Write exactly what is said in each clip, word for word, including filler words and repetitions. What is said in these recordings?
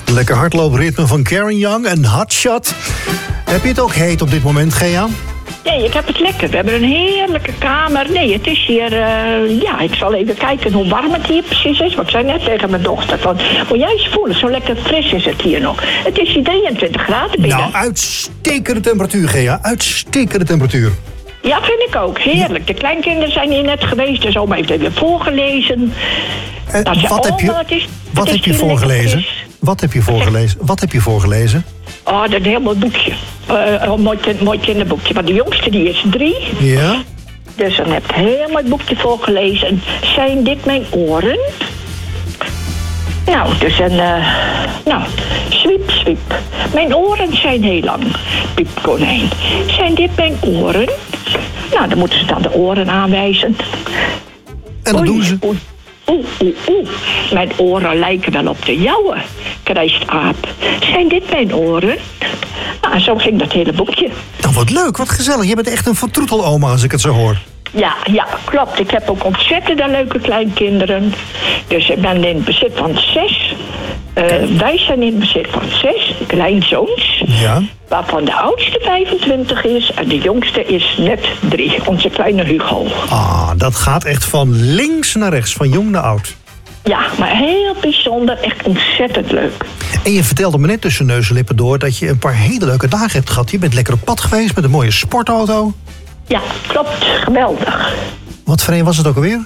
Lekker hardloopritme van Karen Young en Hotshot. Heb je het ook heet op dit moment, Gea? Nee, ik heb het lekker. We hebben een heerlijke kamer. Nee, het is hier... Uh, ja, ik zal even kijken hoe warm het hier precies is. Want ik zei net tegen mijn dochter van... Moet jij eens voelen, zo lekker fris is het hier nog. Het is hier drieëntwintig graden binnen. Nou, uitstekende temperatuur, Gea. Uitstekende temperatuur. Ja, vind ik ook. Heerlijk. De kleinkinderen zijn hier net geweest. Dus oma heeft even voorgelezen. Uh, nou, wat heb je, het is, wat het heb je voorgelezen? Wat heb je voorgelezen? Wat heb je voorgelezen? Oh, dat is een heel mooi boekje. Uh, een mooi, mooi kinderboekje. Maar de jongste die is drie. Ja. Dus dan heb ik een heel mooi boekje voorgelezen. Zijn dit mijn oren? Nou, dus een... Uh, nou, zwiep, zwiep. Mijn oren zijn heel lang, piep konijn. Zijn dit mijn oren? Nou, dan moeten ze dan de oren aanwijzen. En dat doen ze. Oei. Oeh, oeh, oeh. Mijn oren lijken wel op de jouwe, krijst aap. Zijn dit mijn oren? Nou, zo ging dat hele boekje. Nou, wat leuk, wat gezellig. Je bent echt een vertroeteloma als ik het zo hoor. Ja, ja, klopt. Ik heb ook ontzettend leuke kleinkinderen. Dus ik ben in bezit van zes. Uh, wij zijn in bezit van zes kleinzoons. Ja. Waarvan de oudste vijfentwintig is en de jongste is net drie. Onze kleine Hugo. Ah, dat gaat echt van links naar rechts, van jong naar oud. Ja, maar heel bijzonder. Echt ontzettend leuk. En je vertelde me net tussen neus en lippen door dat je een paar hele leuke dagen hebt gehad. Je bent lekker op pad geweest met een mooie sportauto. Ja, klopt. Geweldig. Wat voor een was het ook alweer?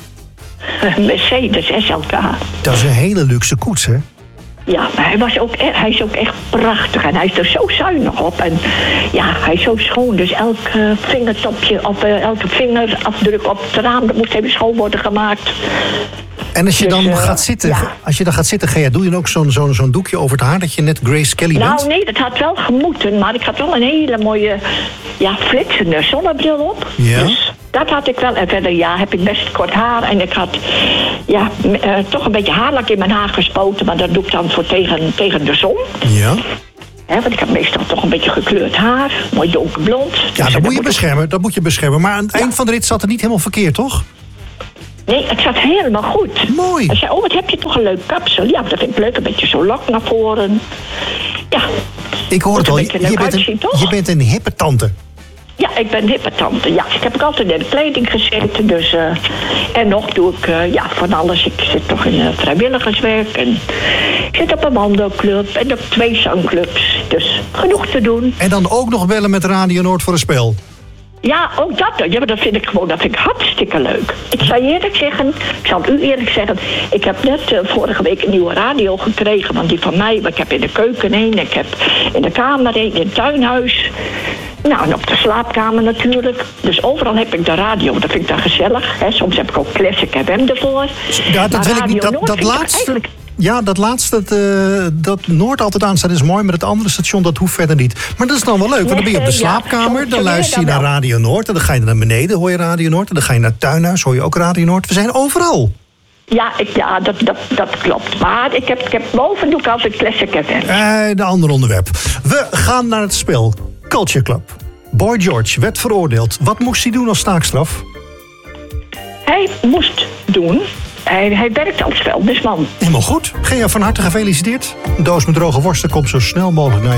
Mercedes S L K. Dat is een hele luxe koets, hè? Ja, maar hij, was ook, hij is ook echt prachtig. En hij is er zo zuinig op. En ja, hij is zo schoon. Dus elk uh, vingertopje of uh, elke vingerafdruk op het raam... dat moest even schoon worden gemaakt. En als je dus, dan uh, gaat zitten, ja. als je dan gaat zitten, Gea, doe je dan ook zo'n zo'n zo'n doekje over het haar dat je net Grace Kelly bent? Nou, nee, dat had wel gemoeten. Maar ik had wel een hele mooie, ja, flitsende zonnebril op. Ja. Dus dat had ik wel. En verder, ja, heb ik best kort haar. En ik had, ja, uh, toch een beetje haarlak in mijn haar gespoten. Maar dat doe ik dan voor tegen, tegen de zon. Ja. He, want ik heb meestal toch een beetje gekleurd haar. Mooi donkerblond. Ja, dus dat moet je moet beschermen, dat moet je beschermen. Maar aan het Ja. eind van de rit zat het niet helemaal verkeerd, toch? Nee, het zat helemaal goed. Mooi. Hij zei, oh, wat heb je toch een leuk kapsel. Ja, dat vind ik leuk. Een beetje zo lok naar voren. Ja. Ik hoor het al, je, Moet er een beetje je, leuk bent een, uitzien, toch? je bent een hippe tante. Ja, ik ben hippe tante. Ja, ik heb ook altijd in de kleding gezeten. Dus, uh, en nog doe ik uh, ja, van alles. Ik zit toch in uh, vrijwilligerswerk. En ik zit op een wandelclub en op twee zangclubs. Dus genoeg te doen. En dan ook nog bellen met Radio Noord voor een spel. Ja, ook dat. Ja, maar dat vind ik gewoon dat vind ik hartstikke leuk. Ik zal je eerlijk zeggen, ik zal u eerlijk zeggen... ik heb net uh, vorige week een nieuwe radio gekregen. Want die van mij, ik heb in de keuken een, ik heb in de kamer een, in het tuinhuis... Nou, en op de slaapkamer natuurlijk. Dus overal heb ik de radio. Dat vind ik dan gezellig. Hè. Soms heb ik ook Classic F M ervoor. Ja, dat wil ik niet. Dat, dat laatste... Eigenlijk... Ja, dat laatste, dat, uh, dat Noord altijd aanstaat is mooi... maar het andere station, dat hoeft verder niet. Maar dat is dan wel leuk, want dan ben je op de slaapkamer... dan luister je naar Radio Noord en dan ga je naar beneden, hoor je Radio Noord... en dan ga je naar het tuinhuis, hoor je ook Radio Noord. We zijn overal. Ja, ik, ja dat, dat, dat klopt. Maar ik heb, ik heb boven doe ik altijd Classic F M. Uh, een ander onderwerp. We gaan naar het spel Culture Club. Boy George werd veroordeeld. Wat moest hij doen als taakstraf? Hij moest doen... Hij, hij werkt als vuilnisman. Helemaal goed. Gea, van harte gefeliciteerd. Een doos met droge worsten komt zo snel mogelijk naar je.